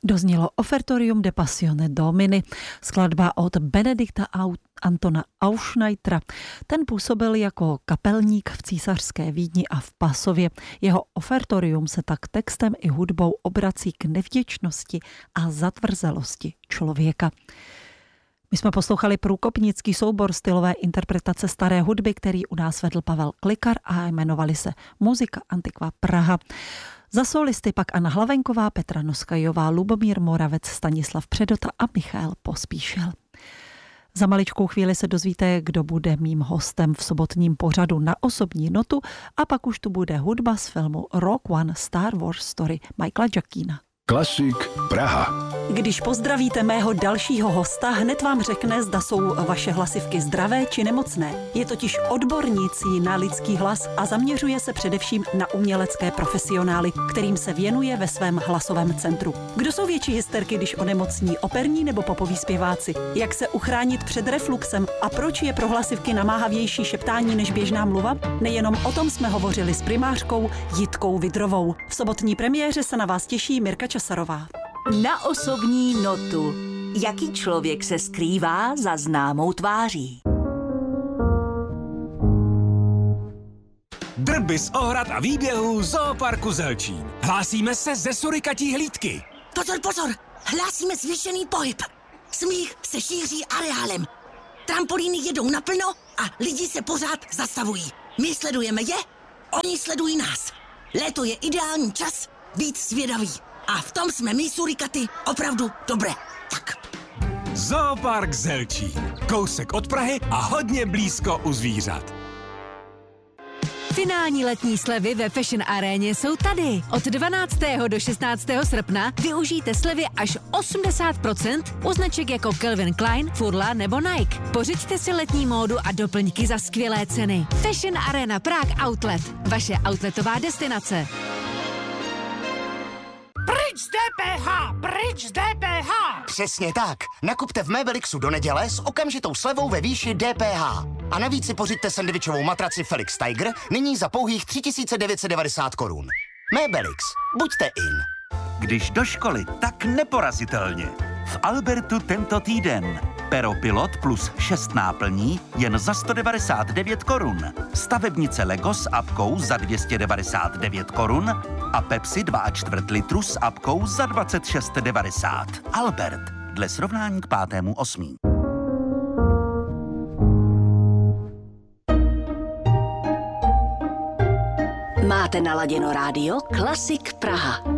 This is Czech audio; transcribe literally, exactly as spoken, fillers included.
Doznělo Offertorium de Passione Domini, skladba od Benedikta Antona Auschneitera. Ten působil jako kapelník v císařské Vídni a v Pasově. Jeho Offertorium se tak textem i hudbou obrací k nevděčnosti a zatvrzelosti člověka. My jsme poslouchali průkopnický soubor stylové interpretace staré hudby, který u nás vedl Pavel Klikar a jmenovali se Muzika Antiqua Praha. Za solisty pak Anna Hlavenková, Petra Noskajová, Lubomír Moravec, Stanislav Předota a Michal Pospíšil. Za maličkou chvíli se dozvíte, kdo bude mým hostem v sobotním pořadu Na osobní notu a pak už tu bude hudba z filmu Rogue One Star Wars Story Michaela Giacchina. Klasik Praha. Když pozdravíte mého dalšího hosta, hned vám řekne, zda jsou vaše hlasivky zdravé či nemocné. Je totiž odbornicí na lidský hlas a zaměřuje se především na umělecké profesionály, kterým se věnuje ve svém hlasovém centru. Kdo jsou větší hysterky, když onemocní, operní nebo popoví zpěváci? Jak se uchránit před refluxem a proč je pro hlasivky namáhavější šeptání než běžná mluva? Nejenom o tom jsme hovořili s primářkou Jitkou Vidrovou. V sobotní premiéře se na vás těší Mirka Časarová. Na osobní notu. Jaký člověk se skrývá za známou tváří? Drby z ohrad a výběhů Zooparku Zelčín. Hlásíme se ze surikatí hlídky. Pozor, pozor! Hlásíme zvýšený pohyb. Smích se šíří areálem. Trampolíny jedou naplno a lidi se pořád zastavují. My sledujeme je, oni sledují nás. Léto je ideální čas být zvědavý. A v tom jsme my, surikaty, opravdu dobré. Tak. Zoopark Zelčín. Kousek od Prahy a hodně blízko u zvířat. Finální letní slevy ve Fashion Aréně jsou tady. Od dvanáctého do šestnáctého srpna využijte slevy až osmdesát procent u značek jako Calvin Klein, Furla nebo Nike. Pořiďte si letní módu a doplňky za skvělé ceny. Fashion Arena Prague Outlet. Vaše outletová destinace. Pryč z D P H! Pryč z D P H! Přesně tak. Nakupte v Mébelixu do neděle s okamžitou slevou ve výši D P H. A navíc si pořiďte sendvičovou matraci Felix Tiger nyní za pouhých tři tisíce devět set devadesát korun. Mébelix. Buďte in. Když do školy, tak neporazitelně. V Albertu tento týden. Pero Pilot plus šest náplní jen za sto devadesát devět korun. Stavebnice Lego s apkou za dvě stě devadesát devět korun a Pepsi dva a čtvrt litru s apkou za dvacet šest devadesát. Albert. Dle srovnání k pátému osmý. Máte naladěno rádio Klasik Praha.